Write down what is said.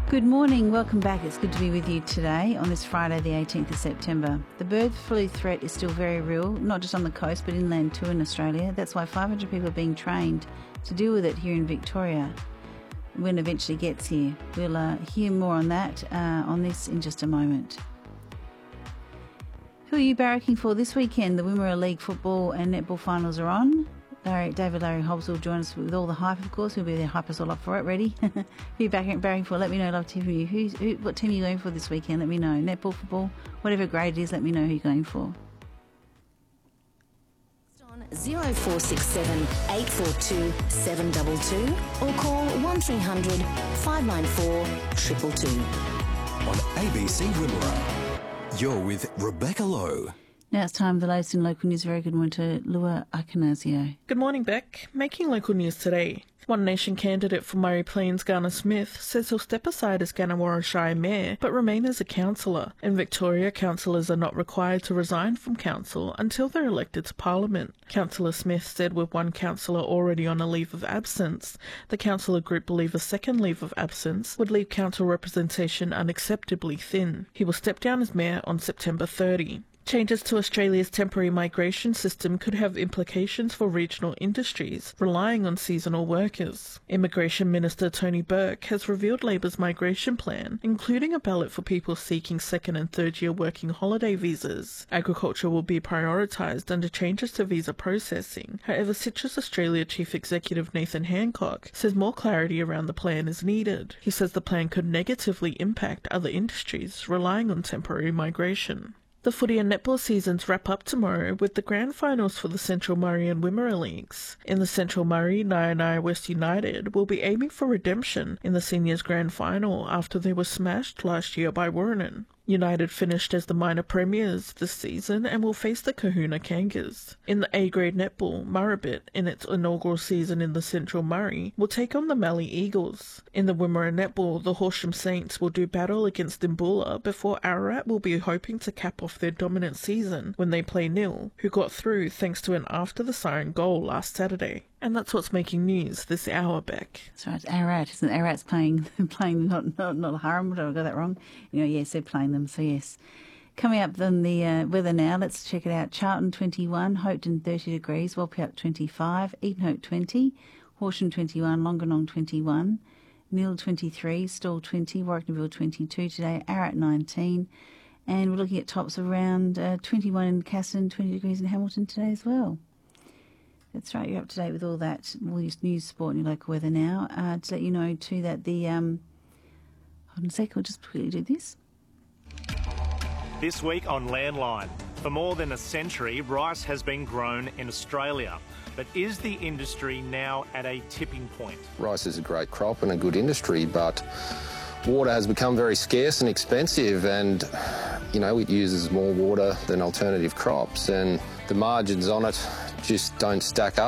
Good morning, welcome back. It's good to be with you today on this Friday the 18th of September. The bird flu threat is still very real, not just on the coast but inland too in Australia. That's why 500 people are being trained to deal with it here in Victoria when it eventually gets here. We'll hear more on that on this in just a moment. Who are you barracking for this weekend? The Wimmera League football and netball finals are on. David Larry Hobbs will join us with all the hype, of course. He'll be there, hype us all up for it, ready. Who are you barracking for? Let me know. Love to hear from you. What team are you going for this weekend? Let me know. Netball, football, whatever grade it is, let me know who you're going for. 0467 842 722 or call 1300 594 222. On ABC Wimmera, you're with Rebecca Lowe. Now it's time for the latest in local news. Very good morning to Lua Akanazio. Good morning, Beck. Making local news today. One Nation candidate for Murray Plains, Garner Smith, says he'll step aside as Gannawarra Shire Mayor but remain as a councillor. In Victoria, councillors are not required to resign from council until they're elected to Parliament. Councillor Smith said with one councillor already on a leave of absence, the councillor group believe a second leave of absence would leave council representation unacceptably thin. He will step down as mayor on September 30. Changes to Australia's temporary migration system could have implications for regional industries relying on seasonal workers. Immigration Minister Tony Burke has revealed Labor's migration plan, including a ballot for people seeking second and third year working holiday visas. Agriculture will be prioritised under changes to visa processing. However, Citrus Australia Chief Executive Nathan Hancock says more clarity around the plan is needed. He says the plan could negatively impact other industries relying on temporary migration. The footy and netball seasons wrap up tomorrow with the grand finals for the Central Murray and Wimmera Leagues. In the Central Murray, Nyanaia West United will be aiming for redemption in the seniors grand final after they were smashed last year by Warranen. United finished as the minor premiers this season and will face the Kahuna Kangas. In the A-grade netball, Murrabit, in its inaugural season in the Central Murray, will take on the Mallee Eagles. In the Wimmera netball, the Horsham Saints will do battle against Dimboola before Ararat will be hoping to cap off their dominant season when they play Nil, who got through thanks to an after-the-siren goal last Saturday. And that's what's making news this hour, Beck. That's right, it's Ararat, isn't it? Ararat's playing not Haram, did I got that wrong? Yes, they're playing them, so yes. Coming up then the weather now, let's check it out. Charlton 21, Hopetoun 30 degrees, Walpurgis 25, Edenhope 20, Horsham 21, Longanong 21, Nil 23, Stawell 20, Warwickneville 22 today, Ararat 19, and we're looking at tops around 21 in Caston, 20 degrees in Hamilton today as well. That's right, you're up to date with all that, all this news, sport and your local weather now. To let you know too that the, hold on a sec, I'll just quickly do this. This week on Landline, for more than a century, rice has been grown in Australia. But is the industry now at a tipping point? Rice is a great crop and a good industry, but water has become very scarce and expensive, and it uses more water than alternative crops, and the margins on it just don't stack up.